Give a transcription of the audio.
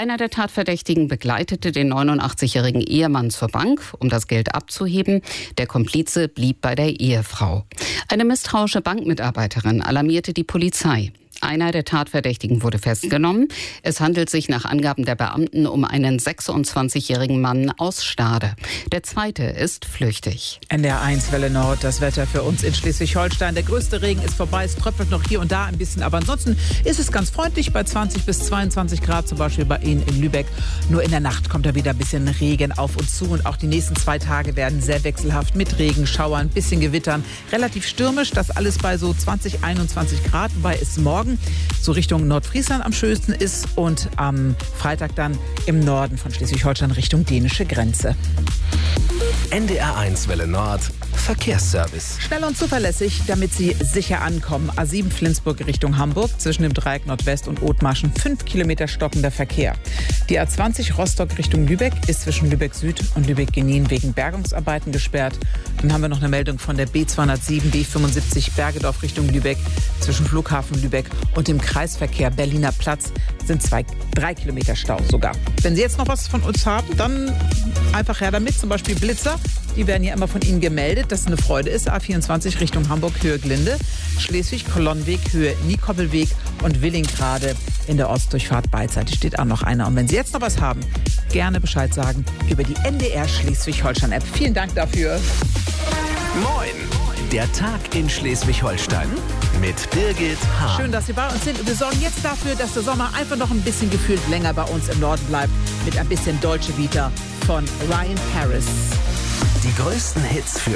Einer der Tatverdächtigen begleitete den 89-jährigen Ehemann zur Bank, um das Geld abzuheben. Der Komplize blieb bei der Ehefrau. Eine misstrauische Bankmitarbeiterin alarmierte die Polizei. Einer der Tatverdächtigen wurde festgenommen. Es handelt sich nach Angaben der Beamten um einen 26-jährigen Mann aus Stade. Der zweite ist flüchtig. NDR 1 Welle Nord, das Wetter für uns in Schleswig-Holstein. Der größte Regen ist vorbei, es tröpfelt noch hier und da ein bisschen, aber ansonsten ist es ganz freundlich bei 20 bis 22 Grad, zum Beispiel bei Ihnen in Lübeck. Nur in der Nacht kommt da wieder ein bisschen Regen auf uns zu und auch die nächsten 2 Tage werden sehr wechselhaft mit Regen, Schauern, ein bisschen Gewittern. Relativ stürmisch, das alles bei so 20, 21 Grad, wobei es morgen so Richtung Nordfriesland am schönsten ist und am Freitag dann im Norden von Schleswig-Holstein Richtung dänische Grenze. NDR 1 Welle Nord Verkehrsservice. Schnell und zuverlässig, damit Sie sicher ankommen. A7 Flensburg Richtung Hamburg, zwischen dem Dreieck Nordwest und Othmarschen 5 Kilometer stockender Verkehr. Die A20 Rostock Richtung Lübeck ist zwischen Lübeck Süd und Lübeck-Genin wegen Bergungsarbeiten gesperrt. Dann haben wir noch eine Meldung von der B207 B75 Bergedorf Richtung Lübeck. Zwischen Flughafen Lübeck und dem Kreisverkehr Berliner Platz sind 3 Kilometer Stau sogar. Wenn Sie jetzt noch was von uns haben, dann einfach her damit, zum Beispiel Blitzer. Die werden ja immer von Ihnen gemeldet, dass es eine Freude ist. A24 Richtung Hamburg, Höhe Glinde, Schleswig, Kolonnenweg, Höhe Nikoppelweg und Willingrade in der Ostdurchfahrt beidseitig steht auch noch einer. Und wenn Sie jetzt noch was haben, gerne Bescheid sagen über die NDR Schleswig-Holstein-App. Vielen Dank dafür. Moin! Der Tag in Schleswig-Holstein mit Birgit Hahn. Schön, dass Sie bei uns sind. Und wir sorgen jetzt dafür, dass der Sommer einfach noch ein bisschen gefühlt länger bei uns im Norden bleibt. Mit ein bisschen Dolce Vita von Ryan Harris. Die größten Hits für